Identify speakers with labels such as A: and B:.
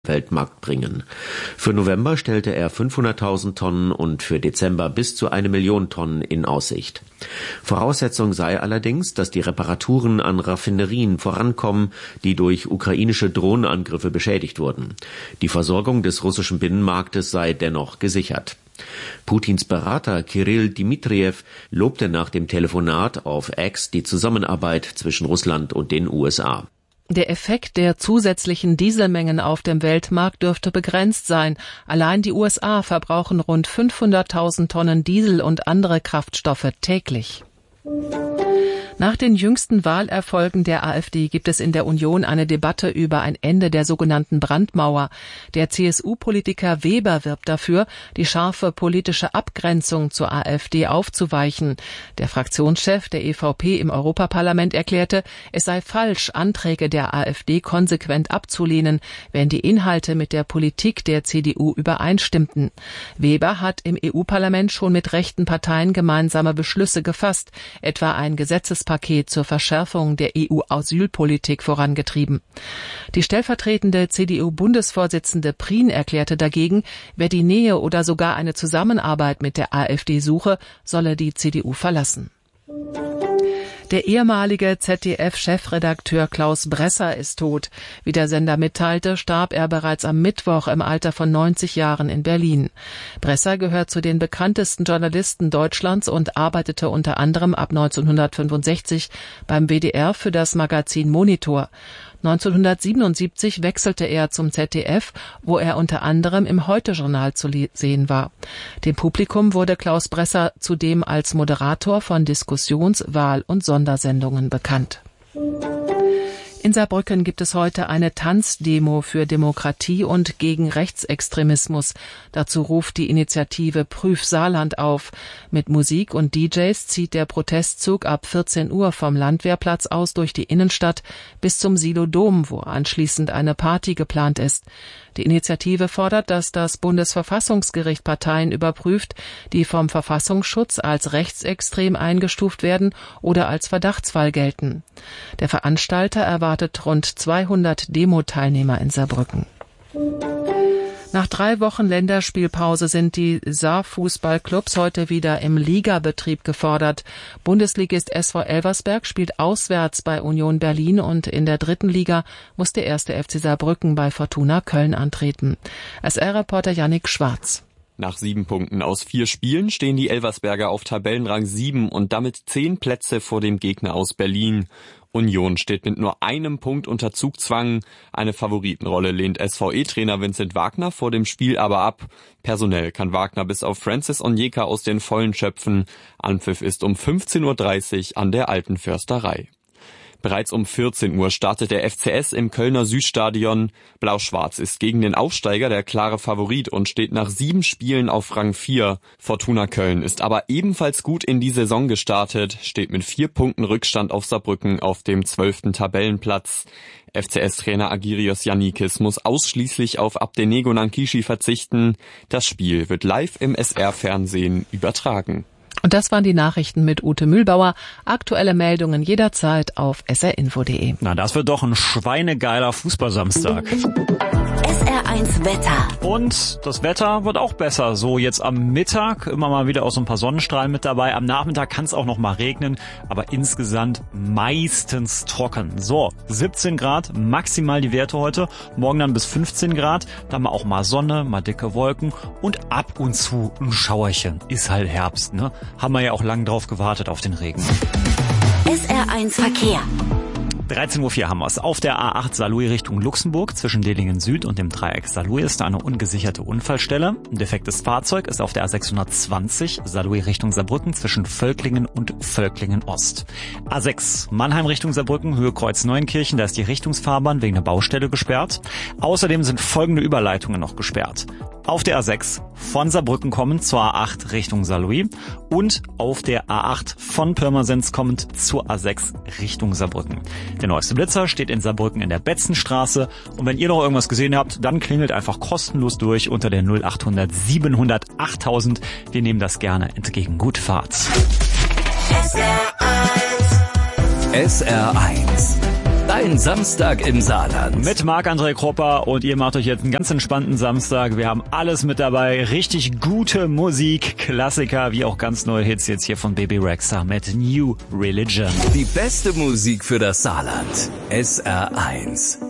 A: Weltmarkt bringen. Für November stellte er 500.000 Tonnen und für Dezember bis zu 1 Million Tonnen in Aussicht. Voraussetzung sei allerdings, dass die Reparaturen an Raffinerien vorankommen, die durch ukrainische Drohnenangriffe beschädigt wurden. Die Versorgung des russischen Binnenmarktes sei dennoch gesichert. Putins Berater Kyrill Dmitrijew lobte nach dem Telefonat auf X die Zusammenarbeit zwischen Russland und den USA.
B: Der Effekt der zusätzlichen Dieselmengen auf dem Weltmarkt dürfte begrenzt sein. Allein die USA verbrauchen rund 500.000 Tonnen Diesel und andere Kraftstoffe täglich. Nach den jüngsten Wahlerfolgen der AfD gibt es in der Union eine Debatte über ein Ende der sogenannten Brandmauer. Der CSU-Politiker Weber wirbt dafür, die scharfe politische Abgrenzung zur AfD aufzuweichen. Der Fraktionschef der EVP im Europaparlament erklärte, es sei falsch, Anträge der AfD konsequent abzulehnen, wenn die Inhalte mit der Politik der CDU übereinstimmten. Weber hat im EU-Parlament schon mit rechten Parteien gemeinsame Beschlüsse gefasst, etwa ein Gesetzespaket zur Verschärfung der EU-Asylpolitik vorangetrieben. Die stellvertretende CDU-Bundesvorsitzende Prien erklärte dagegen, wer die Nähe oder sogar eine Zusammenarbeit mit der AfD suche, solle die CDU verlassen. Der ehemalige ZDF-Chefredakteur Klaus Bresser ist tot. Wie der Sender mitteilte, starb er bereits am Mittwoch im Alter von 90 Jahren in Berlin. Bresser gehört zu den bekanntesten Journalisten Deutschlands und arbeitete unter anderem ab 1965 beim WDR für das Magazin Monitor. 1977 wechselte er zum ZDF, wo er unter anderem im Heute-Journal zu sehen war. Dem Publikum wurde Klaus Bresser zudem als Moderator von Diskussions-, Wahl- und Sondersendungen bekannt. In Saarbrücken gibt es heute eine Tanzdemo für Demokratie und gegen Rechtsextremismus. Dazu ruft die Initiative Prüf Saarland auf. Mit Musik und DJs zieht der Protestzug ab 14 Uhr vom Landwehrplatz aus durch die Innenstadt bis zum Silo-Dom, wo anschließend eine Party geplant ist. Die Initiative fordert, dass das Bundesverfassungsgericht Parteien überprüft, die vom Verfassungsschutz als rechtsextrem eingestuft werden oder als Verdachtsfall gelten. Der Veranstalter erwartet rund 200 Demo-Teilnehmer in Saarbrücken. Nach 3 Wochen Länderspielpause sind die Saarfußballclubs heute wieder im Ligabetrieb gefordert. Bundesligist SV Elversberg spielt auswärts bei Union Berlin und in der 3. Liga muss der 1. FC Saarbrücken bei Fortuna Köln antreten. SR-Reporter Yannick Schwarz.
C: Nach 7 Punkten aus 4 Spielen stehen die Elversberger auf Tabellenrang 7 und damit 10 Plätze vor dem Gegner aus Berlin. Union steht mit nur 1 Punkt unter Zugzwang. Eine Favoritenrolle lehnt SVE-Trainer Vincent Wagner vor dem Spiel aber ab. Personell kann Wagner bis auf Francis Onyeka aus den Vollen schöpfen. Anpfiff ist um 15:30 Uhr an der Alten Försterei. Bereits um 14 Uhr startet der FCS im Kölner Südstadion. Blau-Schwarz ist gegen den Aufsteiger der klare Favorit und steht nach 7 Spielen auf Rang 4. Fortuna Köln ist aber ebenfalls gut in die Saison gestartet, steht mit 4 Punkten Rückstand auf Saarbrücken auf dem 12. Tabellenplatz. FCS-Trainer Agirios Yannikis muss ausschließlich auf Abdenego Nankishi verzichten. Das Spiel wird live im SR-Fernsehen übertragen.
B: Und das waren die Nachrichten mit Ute Mühlbauer. Aktuelle Meldungen jederzeit auf srinfo.de.
D: Na, das wird doch ein schweinegeiler Fußballsamstag.
E: SR1 Wetter.
D: Und das Wetter wird auch besser. So jetzt am Mittag immer mal wieder auch so ein paar Sonnenstrahlen mit dabei. Am Nachmittag kann es auch noch mal regnen, aber insgesamt meistens trocken. So, 17 Grad maximal die Werte heute. Morgen dann bis 15 Grad. Dann auch mal Sonne, mal dicke Wolken und ab und zu ein Schauerchen. Ist halt Herbst, ne? Haben wir ja auch lang drauf gewartet auf den Regen.
E: SR1 Verkehr.
D: 13:04 Uhr haben wir es. Auf der A8 Saarlouis Richtung Luxemburg zwischen Delingen Süd und dem Dreieck Saarlouis ist da eine ungesicherte Unfallstelle. Ein defektes Fahrzeug ist auf der A620 Saarlouis Richtung Saarbrücken zwischen Völklingen und Völklingen Ost. A6 Mannheim Richtung Saarbrücken, Höhe Kreuz Neuenkirchen, da ist die Richtungsfahrbahn wegen der Baustelle gesperrt. Außerdem sind folgende Überleitungen noch gesperrt. Auf der A6 von Saarbrücken kommend zur A8 Richtung Saarlouis und auf der A8 von Pirmasens kommend zur A6 Richtung Saarbrücken. Der neueste Blitzer steht in Saarbrücken in der Betzenstraße und wenn ihr noch irgendwas gesehen habt, dann klingelt einfach kostenlos durch unter der 0800 700 8000. Wir nehmen das gerne entgegen. Gute Fahrt.
E: SR1
F: Dein Samstag im Saarland.
D: Mit Marc-André Kropper und ihr macht euch jetzt einen ganz entspannten Samstag. Wir haben alles mit dabei. Richtig gute Musik, Klassiker, wie auch ganz neue Hits jetzt hier von Baby Rexha mit New Religion.
F: Die beste Musik für das Saarland. SR1.